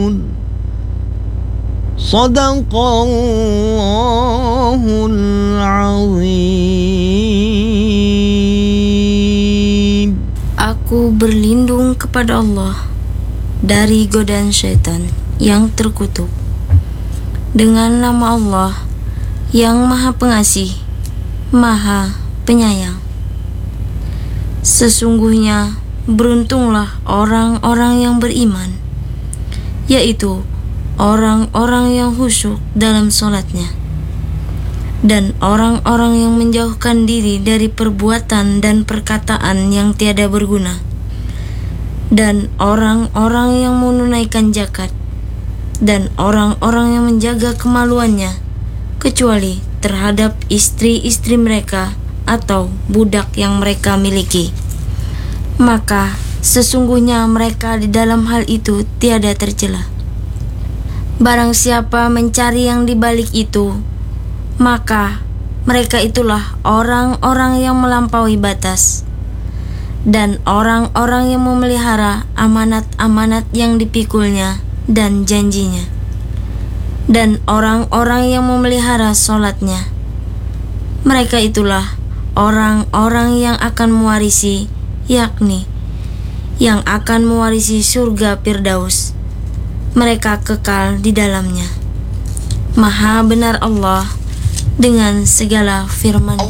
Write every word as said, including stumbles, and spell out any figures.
Sadaqallahul azim. Aku berlindung kepada Allah dari godaan syaitan yang terkutuk dengan nama Allah yang Maha Pengasih, Maha Penyayang. Sesungguhnya beruntunglah orang-orang yang beriman, yaitu orang-orang yang khusyuk dalam sholatnya, dan orang-orang yang menjauhkan diri dari perbuatan dan perkataan yang tiada berguna, dan orang-orang yang menunaikan zakat, dan orang-orang yang menjaga kemaluannya, kecuali terhadap istri-istri mereka atau budak yang mereka miliki. Maka sesungguhnya mereka di dalam hal itu tiada tercela. Barang siapa mencari yang di balik itu, maka mereka itulah orang-orang yang melampaui batas, dan orang-orang yang memelihara amanat-amanat yang dipikulnya dan janjinya, dan orang-orang yang memelihara sholatnya. Mereka itulah orang-orang yang akan mewarisi, yakni yang akan mewarisi surga Firdaus. Mereka kekal di dalamnya. Maha benar Allah dengan segala firman-Nya.